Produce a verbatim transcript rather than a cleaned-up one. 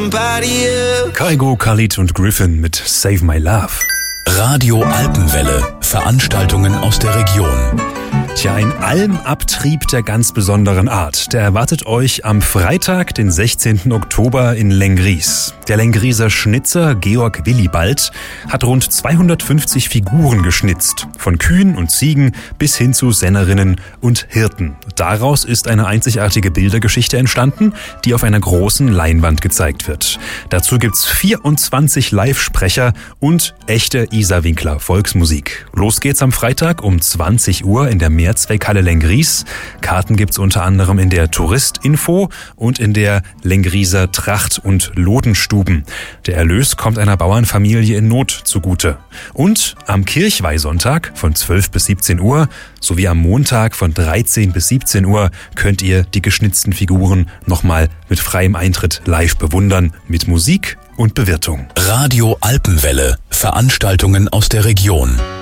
Kygo, Khalid und Griffin mit Save My Love. Radio Alpenwelle. Veranstaltungen aus der Region. Tja, ein Almabtrieb der ganz besonderen Art. Der erwartet euch am Freitag, den sechzehnten Oktober in Lenggries. Der Lengrieser Schnitzer Georg Willibald hat rund zweihundertfünfzig Figuren geschnitzt. Von Kühen und Ziegen bis hin zu Sennerinnen und Hirten. Daraus ist eine einzigartige Bildergeschichte entstanden, die auf einer großen Leinwand gezeigt wird. Dazu gibt's vierundzwanzig Live-Sprecher und echte Isar-Winkler Volksmusik. Los geht's am Freitag um zwanzig Uhr in der Mehrzweckhalle Lenggries. Karten gibt's unter anderem in der Touristinfo und in der Lengrieser Tracht- und Lodenstuben. Der Erlös kommt einer Bauernfamilie in Not zugute. Und am Kirchweihsonntag von zwölf bis siebzehn Uhr sowie am Montag von dreizehn bis siebzehn Uhr könnt ihr die geschnitzten Figuren nochmal mit freiem Eintritt live bewundern, mit Musik und Bewirtung. Radio Alpenwelle. Veranstaltungen aus der Region.